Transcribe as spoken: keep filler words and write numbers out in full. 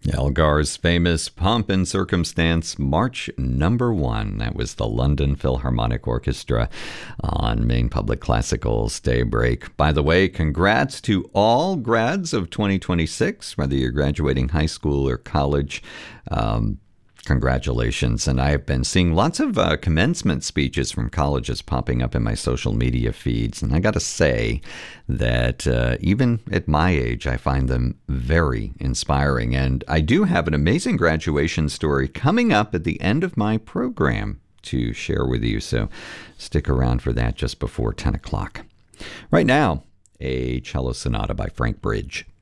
Elgar's famous Pomp and Circumstance March Number One. That was the London Philharmonic Orchestra on Maine Public Classical's Daybreak. By the way, congrats to all grads of twenty twenty-six, whether you're graduating high school or college. Um, Congratulations. And I've been seeing lots of uh, commencement speeches from colleges popping up in my social media feeds. And I got to say that uh, even at my age, I find them very inspiring. And I do have an amazing graduation story coming up at the end of my program to share with you. So stick around for that just before ten o'clock. Right now, a cello sonata by Frank Bridge.